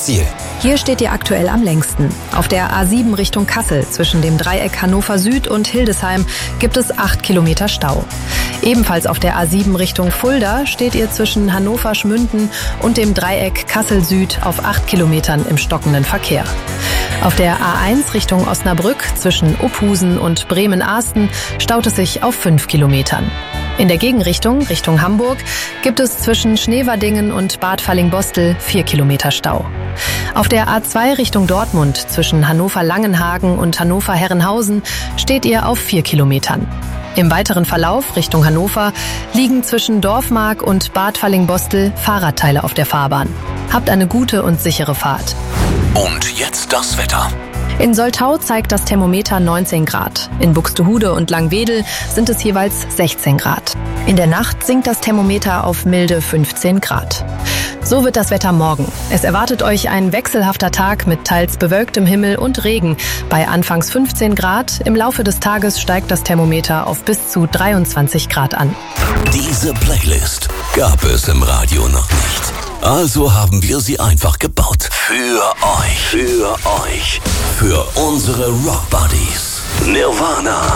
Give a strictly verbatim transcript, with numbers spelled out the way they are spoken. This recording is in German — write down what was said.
Ziel? Hier steht ihr aktuell am längsten. Auf der A sieben Richtung Kassel zwischen dem Dreieck Hannover Süd und Hildesheim gibt es acht Kilometer Stau. Ebenfalls auf der A sieben Richtung Fulda steht ihr zwischen Hannover-Schmünden und dem Dreieck Kassel Süd auf acht Kilometern im stockenden Verkehr. Auf der A eins Richtung Osnabrück zwischen Uphusen und Bremen-Ahsten staut es sich auf fünf Kilometern. In der Gegenrichtung, Richtung Hamburg, gibt es zwischen Schneverdingen und Bad Fallingbostel vier Kilometer Stau. Auf der A zwei Richtung Dortmund zwischen Hannover-Langenhagen und Hannover-Herrenhausen steht ihr auf vier Kilometern. Im weiteren Verlauf Richtung Hannover liegen zwischen Dorfmark und Bad Fallingbostel Fahrradteile auf der Fahrbahn. Habt eine gute und sichere Fahrt. Und jetzt das Wetter. In Soltau zeigt das Thermometer neunzehn Grad. In Buxtehude und Langwedel sind es jeweils sechzehn Grad. In der Nacht sinkt das Thermometer auf milde fünfzehn Grad. So wird das Wetter morgen. Es erwartet euch ein wechselhafter Tag mit teils bewölktem Himmel und Regen. Bei anfangs fünfzehn Grad, im Laufe des Tages steigt das Thermometer auf bis zu dreiundzwanzig Grad an. Diese Playlist gab es im Radio noch nicht. Also haben wir sie einfach gebaut. Für euch. Für euch. Für unsere Rock Buddies. Nirvana.